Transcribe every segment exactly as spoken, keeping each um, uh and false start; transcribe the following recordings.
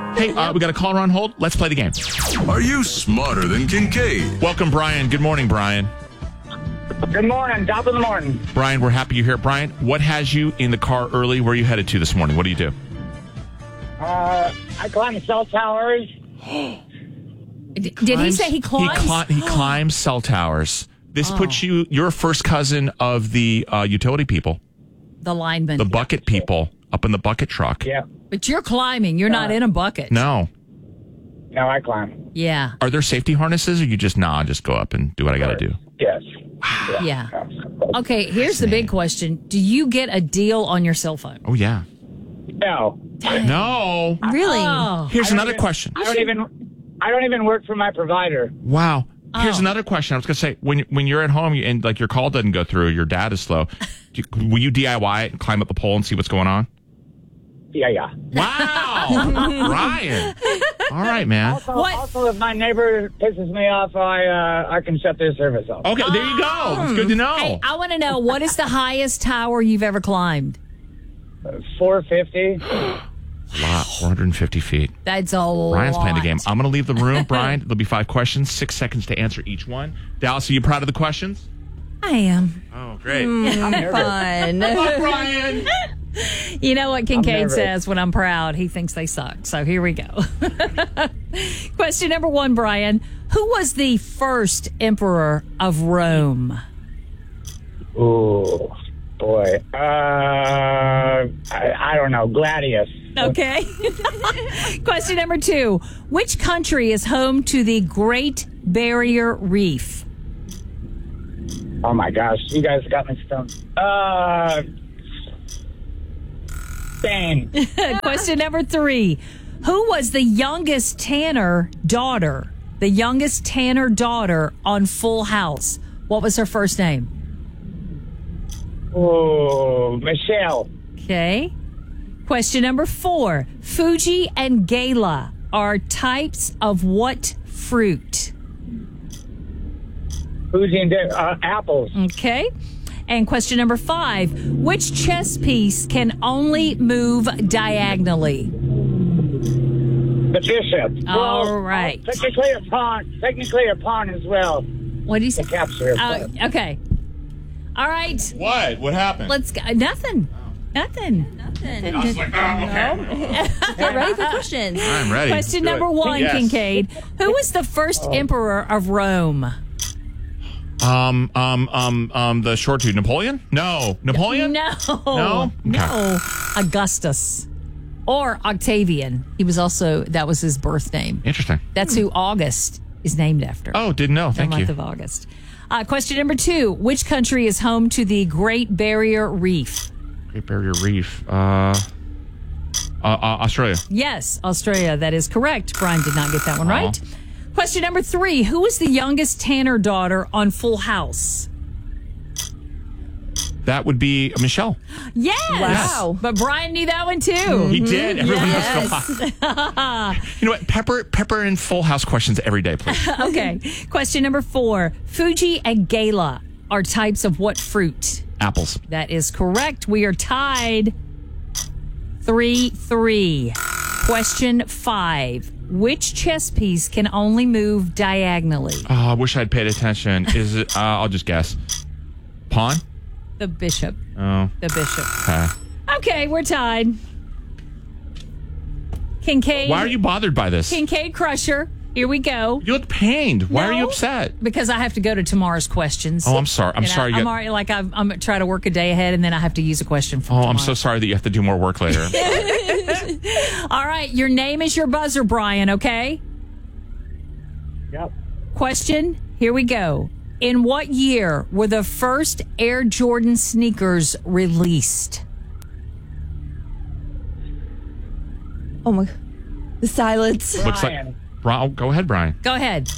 Hey, uh, we got a caller on hold. Let's play the game. Are you smarter than Kincaid? Welcome, Brian. Good morning, Brian. Good morning. Top of the morning. Brian, we're happy you're here. Brian, what has you in the car early? Where are you headed to this morning? What do you do? Uh, I climb cell towers. Did, did he say he climbs? He, cli- he climbs cell towers. This oh. puts you, you're a first cousin of the uh, utility people. The linemen. The bucket people up in the bucket truck. Yeah. But you're climbing. You're uh, not in a bucket. No. No, I climb. Yeah. Are there safety harnesses or you just, nah, just go up and do what I got to do? Yes. Yeah. yeah. Okay, here's the big question. Do you get a deal on your cell phone? Oh, yeah. No. No. Really? Oh. Here's another even, question. I don't even I don't even work for my provider. Wow. Here's oh. another question. I was going to say, when when you're at home and like your call doesn't go through, your dad is slow, do you, will you D I Y it and climb up a pole and see what's going on? Yeah, yeah. Wow. Ryan. All right, man. Also, also, if my neighbor pisses me off, I uh, I can shut their service off. Okay, there you go. It's good to know. Hey, I want to know, what is the highest tower you've ever climbed? Uh, four fifty. A lot. four hundred fifty feet. That's a lot. Ryan's playing the game. I'm going to leave the room, Brian. There'll be five questions, six seconds to answer each one. Dallas, are you proud of the questions? I am. Oh, great. Mm, I'm fun. Good luck, Brian. You know what Kincaid says when I'm proud? He thinks they suck. So here we go. Question number one, Brian. Who was the first emperor of Rome? Oh, boy. Uh, I, I don't know. Gladius. Okay. Question number two. Which country is home to the Great Barrier Reef? Oh, my gosh. You guys got me stumped. Uh... Spain. Question number three. Who was the youngest Tanner daughter? The youngest Tanner daughter on Full House. What was her first name? Oh, Michelle. Okay. Question number four. Fuji and Gala are types of what fruit? Fuji and uh, apples. Okay. And question number five, which chess piece can only move diagonally? The bishop. All well, right. Uh, technically a pawn. Technically a pawn as well. What did you say? The capture. Uh, okay. All right. What? What happened? Let's go. Nothing. Nothing. Nothing. I was like, oh, okay. Get ready for questions. I'm ready. Question number one, Yes. Kincaid. Who was the first emperor of Rome? Um, um, um, um, the short dude, Napoleon? No. Napoleon? No. No? Okay. No. Augustus. Or Octavian. He was also, that was his birth name. Interesting. That's who August is named after. Oh, didn't know. The Thank month you. of August. Uh, question number two. Which country is home to the Great Barrier Reef? Great Barrier Reef. Uh, uh, uh, Australia. Yes, Australia. That is correct. Brian did not get that one Aw. right. Question number three. Who was the youngest Tanner daughter on Full House? That would be Michelle. Yes. Wow. But Brian knew that one too. He did. Everyone Yes. else You know what? Pepper, pepper in Full House questions every day, please. Okay. Question number four. Fuji and Gala are types of what fruit? Apples. That is correct. We are tied three three. Question five. Which chess piece can only move diagonally? Oh, I wish I'd paid attention. Is it? Uh, I'll just guess. Pawn? The bishop. Oh. The bishop. Okay. Okay, we're tied. Kincaid. Why are you bothered by this? Kincaid Crusher. Here we go. You look pained. Why are you No, upset? Because I have to go to tomorro's questions. Oh, I'm sorry. I'm And sorry. I, you I'm got- already like I'm, I'm trying to work a day ahead, and then I have to use a question from Oh, tomorrow. I'm so sorry that you have to do more work later. All right, your name is your buzzer, Brian. Okay. Yep. Question. Here we go. In what year were the first Air Jordan sneakers released? Oh my. The silence. Looks like. Brian. Bri- Go ahead, Brian. Go ahead.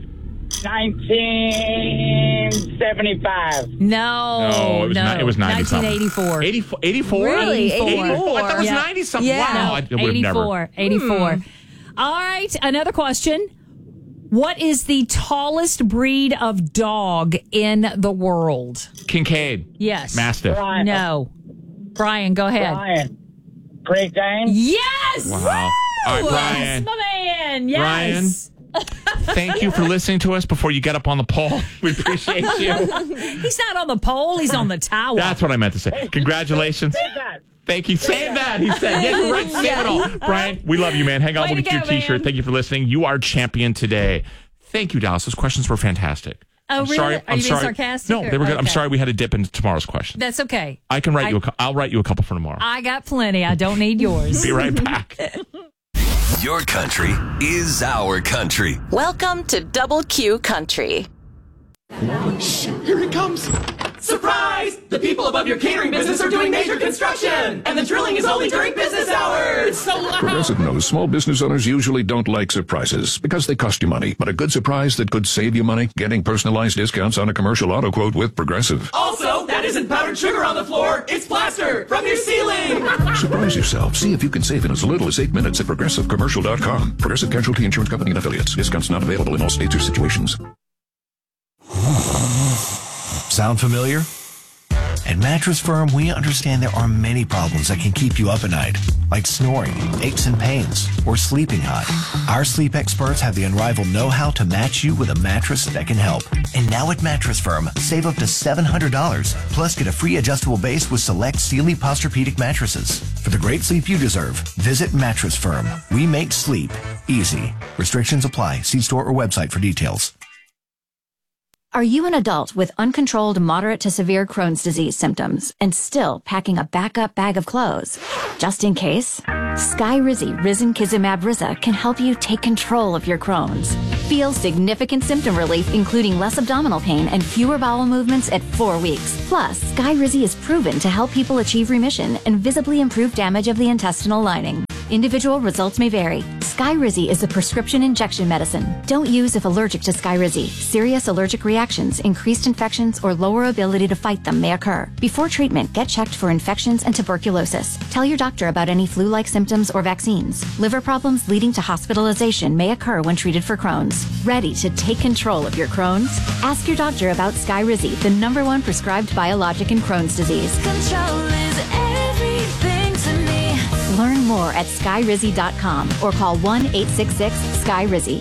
nineteen seventy-five. No, No, it was no. ni- it was ninety nineteen eighty-four. eighty-four? eighty-four? Really? eighty-four. eighty-four? I thought it was Yeah. ninety something. Yeah. Wow. I, I would have never. eighty-four. eighty-four. All right, another question. What is the tallest breed of dog in the world? Kincaid. Yes. Mastiff. Brian. No. Brian, go ahead. Brian. Great Dane. Yes! Wow. All right, Brian. That's my man. Yes. Thank you for listening to us before you get up on the pole. We appreciate you. He's not on the pole. He's on the tower. That's what I meant to say. Congratulations. Thank you. Say that. He said, yeah, you're right. Say it all. Brian, we love you, man. Hang on. Way We'll to get your go, t-shirt. man. Thank you for listening. You are champion today. Thank you, Dallas. Those questions were fantastic. Oh, I'm really? Sorry. Are I'm you being sorry. sarcastic? No, they were good. I'm Okay. sorry we had to dip into tomorrow's question. That's okay. I can write I- you a cou- I'll write you a couple for tomorrow. I got plenty. I don't need yours. Be right back. Your country is our country. Welcome to Double Q Country. Here it comes. Surprise! The people above your catering business are doing major construction, and the drilling is only during business hours. It's so loud. Progressive knows small business owners usually don't like surprises because they cost you money. But a good surprise that could save you money, getting personalized discounts on a commercial auto quote with Progressive. Also, that isn't powdered sugar on the floor. It's plaster from your ceiling. Surprise yourself. See if you can save in as little as eight minutes at progressive commercial dot com. Progressive Casualty Insurance Company and Affiliates. Discounts not available in all states or situations. Sound familiar? At Mattress Firm, we understand there are many problems that can keep you up at night, like snoring, aches and pains, or sleeping hot. Our sleep experts have the unrivaled know-how to match you with a mattress that can help. And now at Mattress Firm, save up to seven hundred dollars, plus get a free adjustable base with select Sealy Posturepedic mattresses. For the great sleep you deserve, visit Mattress Firm. We make sleep easy. Restrictions apply. See store or website for details. Are you an adult with uncontrolled moderate to severe Crohn's disease symptoms and still packing a backup bag of clothes? Just in case, Skyrizi Risankizumab Riza can help you take control of your Crohn's. Feel significant symptom relief, including less abdominal pain and fewer bowel movements at four weeks. Plus, Skyrizi is proven to help people achieve remission and visibly improve damage of the intestinal lining. Individual results may vary. Skyrizi is a prescription injection medicine. Don't use if allergic to Skyrizi. Serious allergic reactions, increased infections, or lower ability to fight them may occur. Before treatment, get checked for infections and tuberculosis. Tell your doctor about any flu-like symptoms or vaccines. Liver problems leading to hospitalization may occur when treated for Crohn's. Ready to take control of your Crohn's? Ask your doctor about Skyrizi, the number one prescribed biologic in Crohn's disease. Control is everything to me. Learn more at skyrizi dot com or call one eight six six Sky Rizzy.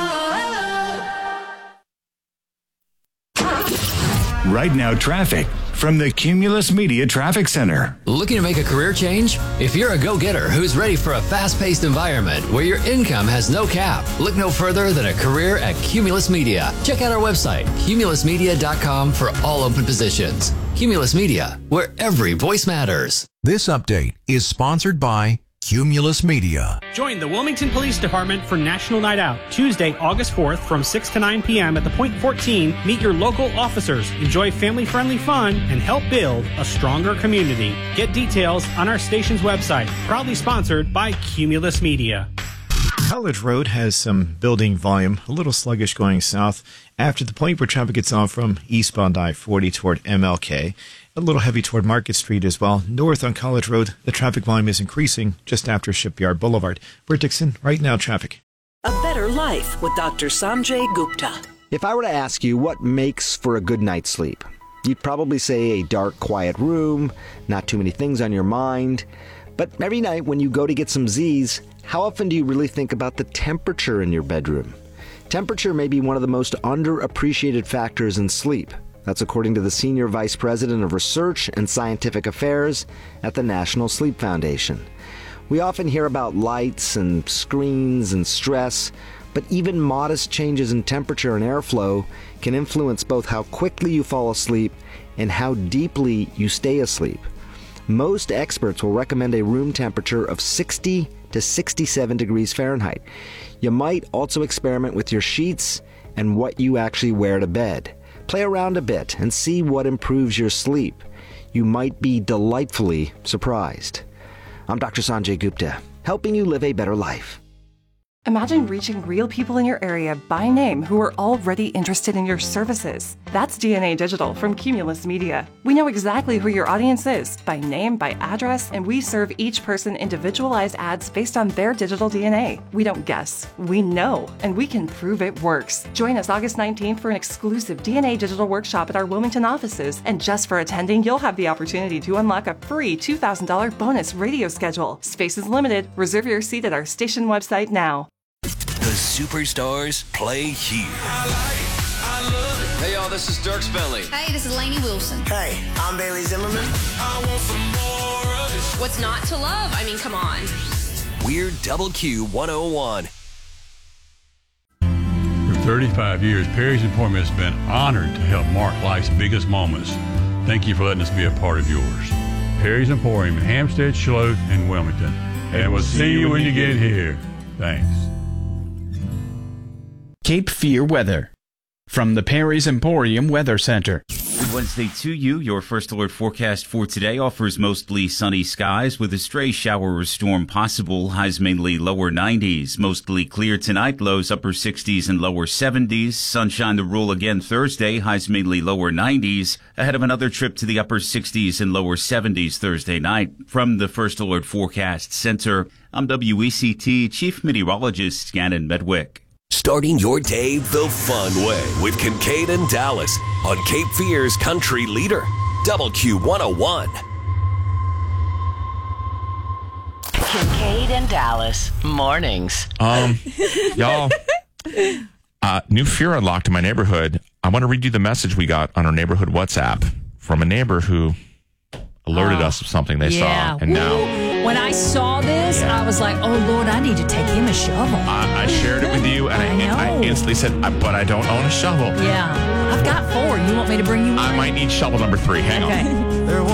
Right now, traffic from the Cumulus Media Traffic Center. Looking to make a career change? If you're a go-getter who's ready for a fast-paced environment where your income has no cap, look no further than a career at Cumulus Media. Check out our website, cumulus media dot com, for all open positions. Cumulus Media, where every voice matters. This update is sponsored by Cumulus Media. Join the Wilmington Police Department for National Night Out, Tuesday, August fourth from six to nine p.m. at the Point fourteen. Meet your local officers, enjoy family-friendly fun, and help build a stronger community. Get details on our station's website. Proudly sponsored by Cumulus Media. College Road has some building volume, a little sluggish going south after the point where traffic gets off from eastbound I forty toward M L K. A little heavy toward Market Street as well. North on College Road, the traffic volume is increasing just after Shipyard Boulevard. We're Dixon, right now traffic. A Better Life with Doctor Sanjay Gupta. If I were to ask you what makes for a good night's sleep, you'd probably say a dark, quiet room, not too many things on your mind. But every night when you go to get some Z's, how often do you really think about the temperature in your bedroom? Temperature may be one of the most underappreciated factors in sleep. That's according to the Senior Vice President of Research and Scientific Affairs at the National Sleep Foundation. We often hear about lights and screens and stress, but even modest changes in temperature and airflow can influence both how quickly you fall asleep and how deeply you stay asleep. Most experts will recommend a room temperature of sixty to sixty-seven degrees Fahrenheit. You might also experiment with your sheets and what you actually wear to bed. Play around a bit and see what improves your sleep. You might be delightfully surprised. I'm Doctor Sanjay Gupta, helping you live a better life. Imagine reaching real people in your area by name who are already interested in your services. That's D N A Digital from Cumulus Media. We know exactly who your audience is by name, by address, and we serve each person individualized ads based on their digital D N A. We don't guess, we know, and we can prove it works. Join us August nineteenth for an exclusive D N A Digital workshop at our Wilmington offices, and just for attending, you'll have the opportunity to unlock a free two thousand dollars bonus radio schedule. Space is limited. Reserve your seat at our station website now. The superstars play here. Hey y'all, this is Dirk Bentley. Hey, this is Lainey Wilson. Hey, I'm Bailey Zimmerman. I want some more of this. What's not to love? I mean, come on. We're Double Q one oh one. For thirty-five years, Perry's Emporium has been honored to help mark life's biggest moments. Thank you for letting us be a part of yours. Perry's Emporium in Hampstead, Shiloh, and Wilmington. And we'll see you when you get here. Thanks. Cape Fear weather from the Perry's Emporium Weather Center. Good Wednesday to you. Your First Alert forecast for today offers mostly sunny skies with a stray shower or storm possible. Highs mainly lower nineties. Mostly clear tonight. Lows upper sixties and lower seventies. Sunshine the rule again Thursday. Highs mainly lower nineties. Ahead of another trip to the upper sixties and lower seventies Thursday night. From the First Alert Forecast Center, I'm W E C T Chief Meteorologist Gannon Medwick. Starting your day the fun way with Kincaid and Dallas on Cape Fear's country leader, Double Q one oh one. Kincaid and Dallas mornings. Um, y'all, uh, new fear unlocked in my neighborhood. I want to read you the message we got on our neighborhood WhatsApp from a neighbor who alerted Oh, us of something they yeah. saw, and now When I saw this, I was like, oh, Lord, I need to take him a shovel. I, I shared it with you, and I, I know. I instantly said, "I- but I don't own a shovel. Yeah. I've got four. You want me to bring you one? I might need shovel number three. Hang Okay. on. There